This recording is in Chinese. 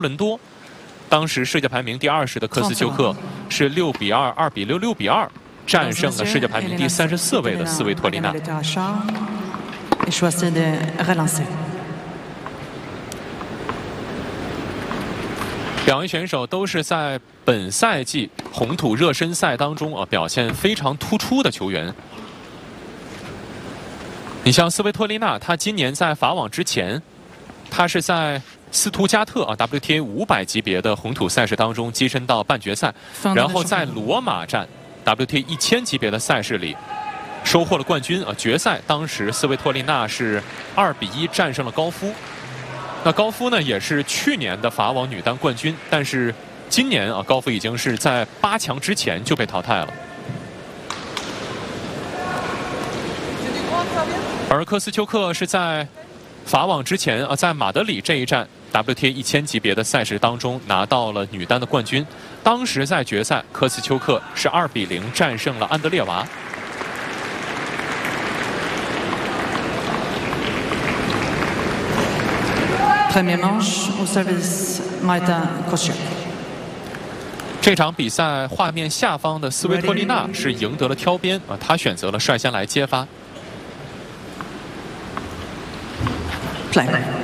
伦多。当时世界排名第20的科斯丘克是6比2、2比6、6比2战胜了世界排名第34位的斯维托利娜。两位选手都是在本赛季红土热身赛当中表现非常突出的球员。你像斯维托利娜，她今年在法网之前，她是在斯图加特WTA 500级别的红土赛事当中跻身到半决赛，然后在罗马站 WTA 1000级别的赛事里收获了冠军决赛当时斯维托利娜是2比1战胜了高夫。那高夫呢也是去年的法网女单冠军，但是今年高夫已经是在8强之前就被淘汰了。而科斯丘克是在法网之前在马德里这一站 WTA 1000级别的赛事当中拿到了女单的冠军。当时在决赛，科斯丘克是2比0战胜了安德烈娃。这场比赛画面下方的斯维托利娜是赢得了挑边她选择了率先来接发。 Play.